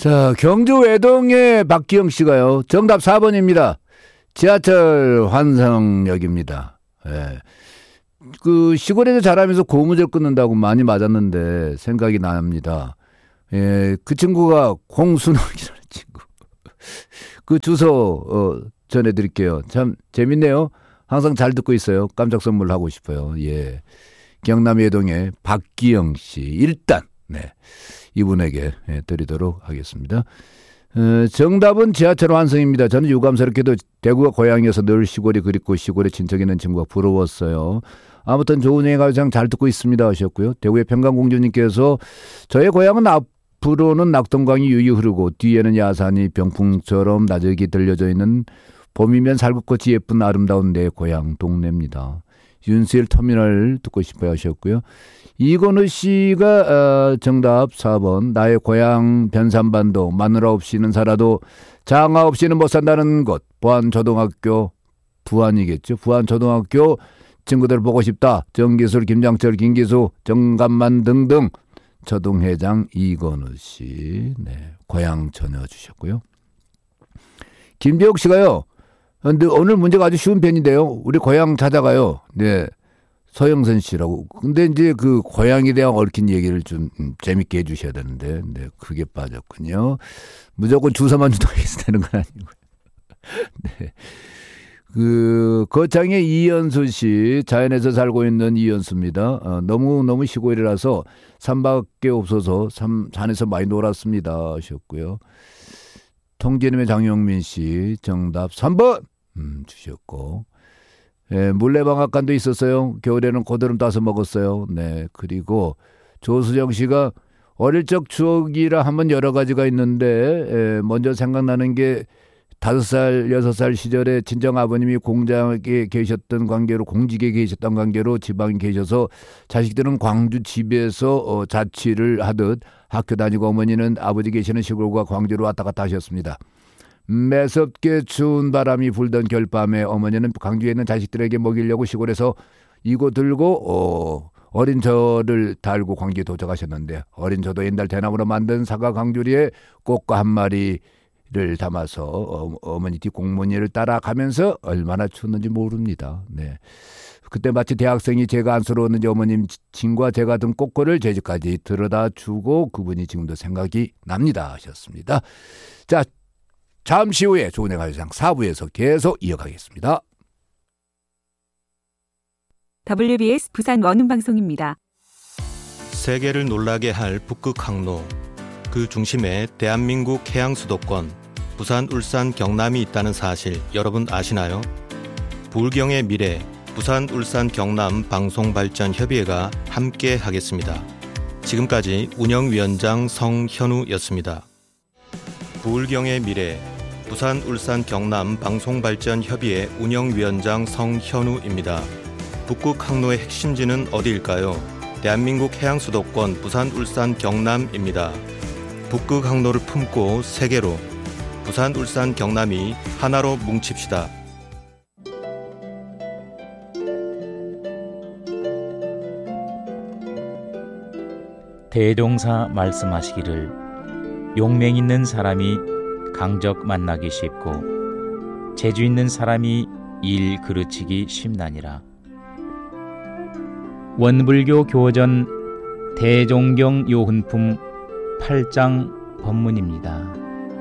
자, 경주 외동의 박기영 씨가요. 정답 4번입니다. 지하철 환승역입니다. 예. 그 시골에서 자라면서 고무줄 끊는다고 많이 맞았는데 생각이 납니다. 예, 그 친구가 홍순옥이라는 친구. 그 주소 전해드릴게요. 참 재밌네요. 항상 잘 듣고 있어요. 깜짝 선물하고 싶어요. 예, 경남 외동의 박기영 씨 일단 네 이분에게 드리도록 하겠습니다. 정답은 지하철 환승입니다. 저는 유감스럽게도 대구가 고향이어서 늘 시골이 그립고 시골에 친척 있는 친구가 부러웠어요. 아무튼 좋은 여행 가장 잘 듣고 있습니다 하셨고요. 대구의 평강공주님께서 저의 고향은 앞으로는 낙동강이 유유 흐르고 뒤에는 야산이 병풍처럼 나저기 들려져 있는 봄이면 살구꽃이 예쁜 아름다운 내 고향 동네입니다. 윤수일 터미널 듣고 싶어요 하셨고요. 이건우 씨가 정답 4번 나의 고향 변산반도 마누라 없이는 살아도 장아 없이는 못 산다는 곳 부안초등학교 부안이겠죠. 부안초등학교 친구들 보고 싶다. 정기술 김장철 김기수 정감만 등등 초등회장 이건우 씨 네, 고향 전해주셨고요. 김재욱 씨가요. 근데 오늘 문제가 아주 쉬운 편인데요. 우리 고향 찾아가요. 네. 서영선 씨라고. 근데 이제 그 고향에 대한 얽힌 얘기를 좀 재밌게 해주셔야 되는데, 네, 크게 빠졌군요. 무조건 주소만 주도록 되는 건 아니고요. 네. 그 거창의 이연수 씨, 자연에서 살고 있는 이연수입니다. 너무 시골이라서 산밖에 없어서 산에서 많이 놀았습니다 하셨고요. 통제님의 장영민 씨 정답 3번 주셨고, 예, 물레방앗간도 있었어요. 겨울에는 고드름 따서 먹었어요. 네, 그리고 조수정 씨가 어릴 적 추억이라 하면 여러 가지가 있는데 먼저 생각나는 게 5살, 6살 시절에 친정 아버님이 공장에 계셨던 관계로 공직에 계셨던 관계로 지방에 계셔서 자식들은 광주 집에서 자취를 하듯 학교 다니고 어머니는 아버지 계시는 시골과 광주로 왔다 갔다 하셨습니다. 매섭게 추운 바람이 불던 겨울밤에 어머니는 광주에 있는 자식들에게 먹이려고 시골에서 이고 들고 어린 저를 달고 광주에 도착하셨는데 어린 저도 옛날 대나무로 만든 사과 광주리에 꽃과 한 마리를 담아서 어머니 뒷공무니를 따라가면서 얼마나 추웠는지 모릅니다. 네. 그때 마치 대학생이 제가 안쓰러웠는지 어머님 친구와 제가 든 꽃걸을 제 집까지 들여다 주고 그분이 지금도 생각이 납니다 하셨습니다. 자, 잠시 후에 좋은 가요상 4부에서 계속 이어가겠습니다. WBS 부산 원음방송입니다. 세계를 놀라게 할 북극 항로, 그 중심에 대한민국 해양 수도권 부산, 울산, 경남이 있다는 사실 여러분 아시나요? 부울경의 미래 부산, 울산, 경남 방송발전협의회가 함께 하겠습니다. 지금까지 운영위원장 성현우였습니다. 부울경의 미래 부산, 울산, 경남 방송발전협의회 운영위원장 성현우입니다. 북극 항로의 핵심지는 어디일까요? 대한민국 해양 수도권 부산, 울산, 경남입니다. 북극 항로를 품고 세계로 부산, 울산, 경남이 하나로 뭉칩시다. 대종사 말씀하시기를 용맹 있는 사람이 강적 만나기 쉽고 재주 있는 사람이 일 그르치기 쉽나니라. 원불교 교전 대종경 요훈품 8장 법문입니다.